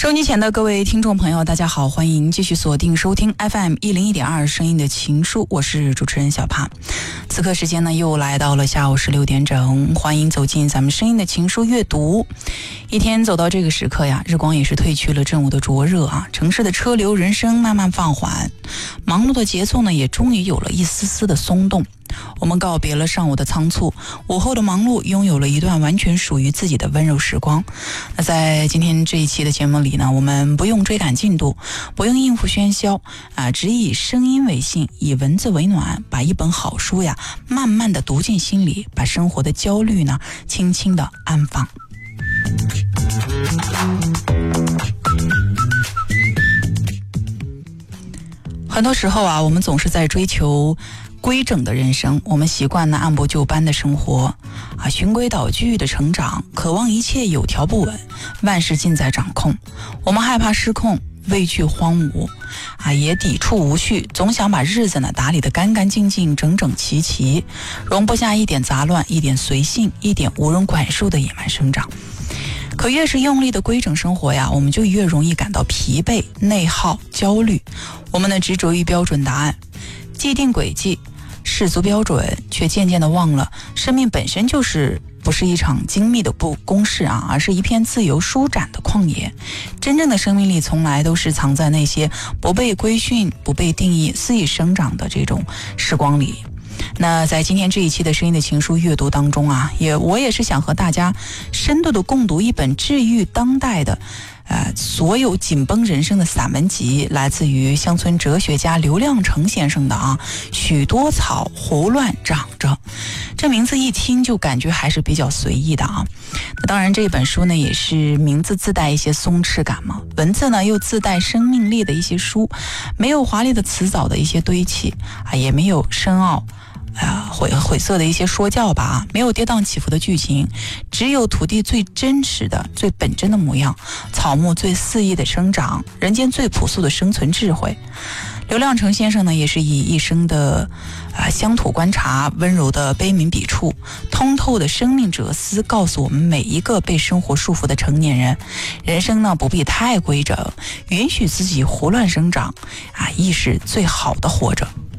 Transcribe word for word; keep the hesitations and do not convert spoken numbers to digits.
收音机前的各位听众朋友，大家好，欢迎继续锁定收听 F M 一零一点二声音的情书，我是主持人小帕。此刻时间呢，又来到了下午十六点整，欢迎走进咱们声音的情书阅读。一天走到这个时刻呀，日光也是褪去了正午的灼热啊，城市的车流人声慢慢放缓，忙碌的节奏呢，也终于有了一丝丝的松动。我们告别了上午的仓促，午后的忙碌，拥有了一段完全属于自己的温柔时光。那在今天这一期的节目里呢，我们不用追赶进度，不用应付喧嚣啊，只以声音为信，以文字为暖，把一本好书呀，慢慢的读进心里，把生活的焦虑呢，轻轻的安放。很多时候啊，我们总是在追求规整的人生，我们习惯呢按部就班的生活啊，循规蹈矩的成长，渴望一切有条不紊，万事尽在掌控。我们害怕失控，畏惧荒芜啊，也抵触无序，总想把日子呢打理得干干净净，整整齐齐，容不下一点杂乱，一点随性，一点无人管束的野蛮生长。可越是用力的规整生活呀，我们就越容易感到疲惫、内耗、焦虑。我们呢执着于标准答案、既定轨迹、世俗标准，却渐渐的忘了，生命本身就是不是一场精密的不公式啊，而是一片自由舒展的旷野。真正的生命力从来都是藏在那些不被规训、不被定义、肆意生长的这种时光里。那在今天这一期的声音的情书阅读当中啊，也我也是想和大家深度的共读一本治愈当代的呃，所有紧绷人生的散文集，来自于乡村哲学家刘亮程先生的啊，许多草胡乱长着。这名字一听就感觉还是比较随意的啊。那当然这本书呢，也是名字自带一些松弛感嘛，文字呢又自带生命力的一些书，没有华丽的词藻的一些堆砌啊，也没有深奥啊，晦晦涩的一些说教吧，没有跌宕起伏的剧情，只有土地最真实的、最本真的模样，草木最肆意的生长，人间最朴素的生存智慧。刘亮程先生呢，也是以一生的啊乡土观察、温柔的悲悯笔触、通透的生命哲思，告诉我们每一个被生活束缚的成年人，人生呢不必太规整，允许自己胡乱生长啊，亦是最好的活着。